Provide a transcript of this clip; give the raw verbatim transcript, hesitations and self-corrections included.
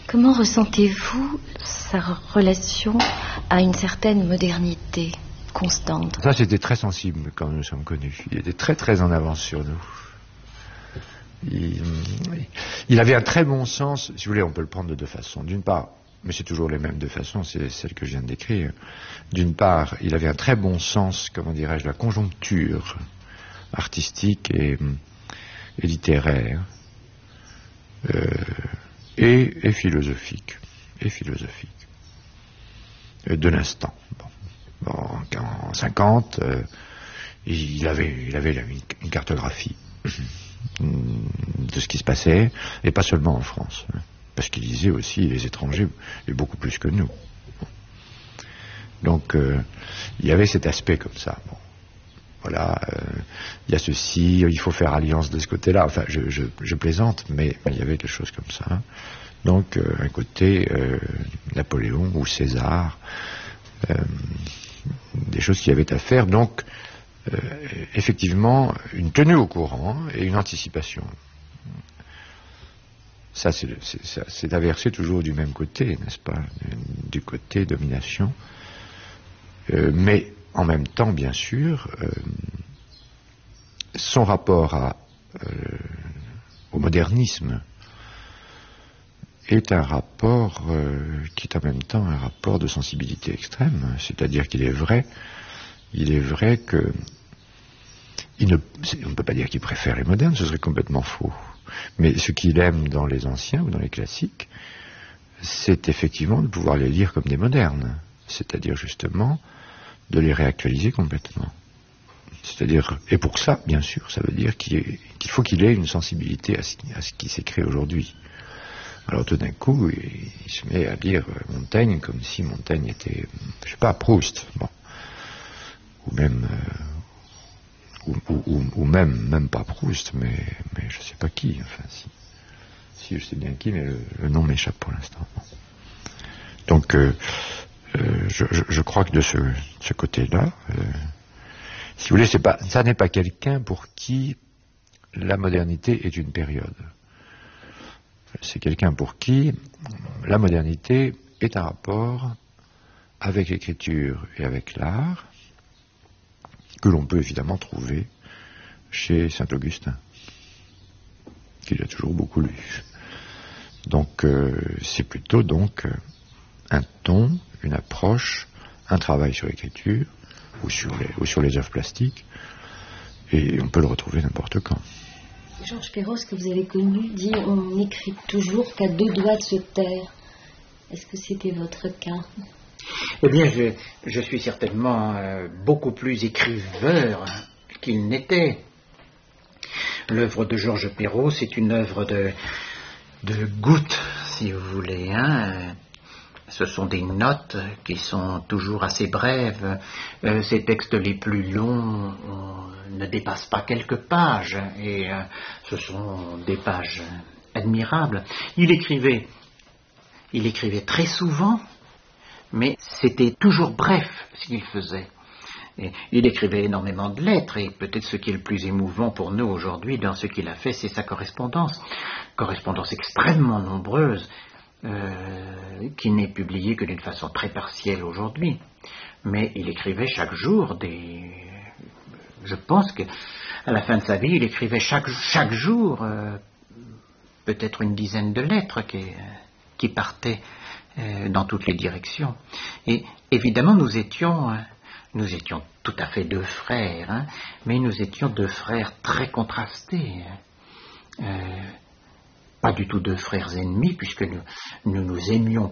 Comment ressentez-vous sa relation à une certaine modernité constante? Ça, c'était très sensible quand nous nous sommes connus. Il était très très en avance sur nous. Il, il avait un très bon sens, si vous voulez, on peut le prendre de deux façons. D'une part, mais c'est toujours les mêmes deux façons, c'est celle que je viens de décrire. D'une part, il avait un très bon sens, comment dirais-je, de la conjoncture artistique et, et littéraire, euh, et, et philosophique, et philosophique, euh, de l'instant. Bon. Bon, en cinquante, euh, il avait, il avait une, une cartographie de ce qui se passait, et pas seulement en France, parce qu'il lisait aussi les étrangers, et beaucoup plus que nous. Donc, euh, il y avait cet aspect comme ça. Bon. Voilà, euh, il y a ceci, il faut faire alliance de ce côté-là. Enfin, je, je, je plaisante, mais, mais il y avait quelque chose comme ça. Donc, euh, un côté euh, Napoléon ou César, euh, des choses qu'il y avait à faire. Donc, euh, effectivement, une tenue au courant et une anticipation. Ça, c'est à verser toujours du même côté, n'est-ce pas? Du côté domination. Euh, mais en même temps, bien sûr, euh, son rapport à, euh, au modernisme est un rapport euh, qui est en même temps un rapport de sensibilité extrême. C'est-à-dire qu'il est vrai, il est vrai que il ne, on ne peut pas dire qu'il préfère les modernes, ce serait complètement faux. Mais ce qu'il aime dans les anciens ou dans les classiques, c'est effectivement de pouvoir les lire comme des modernes. C'est-à-dire justement de les réactualiser complètement. C'est-à-dire, et pour ça, bien sûr, ça veut dire qu'il qu'il faut qu'il ait une sensibilité à ce, à ce qui s'écrit aujourd'hui. Alors tout d'un coup, il, il se met à lire Montaigne comme si Montaigne était, je sais pas, Proust, bon, ou même, euh, ou, ou, ou même, même pas Proust, mais, mais je sais pas qui. Enfin, si, si je sais bien qui, mais le, le nom m'échappe pour l'instant. Bon. Donc, euh, euh, je, je, je crois que de ce, ce côté-là, euh, si vous voulez, c'est pas, ça n'est pas quelqu'un pour qui la modernité est une période. C'est quelqu'un pour qui la modernité est un rapport avec l'écriture et avec l'art que l'on peut évidemment trouver chez Saint-Augustin, qu'il a toujours beaucoup lu. Donc euh, c'est plutôt donc un ton, une approche, un travail sur l'écriture ou sur les, ou sur les œuvres plastiques, et on peut le retrouver n'importe quand. Georges Perros, que vous avez connu, dit « On n'écrit toujours qu'à deux doigts de se taire ». Est-ce que c'était votre cas? Eh bien, je, je suis certainement euh, beaucoup plus écriveur qu'il n'était. L'œuvre de Georges Perros, c'est une œuvre de, de gouttes, si vous voulez. Hein. Ce sont des notes qui sont toujours assez brèves. Euh, ces textes les plus longs euh, ne dépassent pas quelques pages, et euh, ce sont des pages admirables. Il écrivait, il écrivait très souvent, mais c'était toujours bref ce qu'il faisait. Et il écrivait énormément de lettres, et peut-être ce qui est le plus émouvant pour nous aujourd'hui dans ce qu'il a fait, c'est sa correspondance. Correspondance extrêmement nombreuse, Euh, qui n'est publié que d'une façon très partielle aujourd'hui, mais il écrivait chaque jour des... Je pense que à la fin de sa vie, il écrivait chaque, chaque jour euh, peut-être une dizaine de lettres qui, qui partaient euh, dans toutes les directions. Et évidemment, nous étions, euh, nous étions tout à fait deux frères, hein, mais nous étions deux frères très contrastés. Euh, Pas du tout deux frères ennemis, puisque nous, nous nous aimions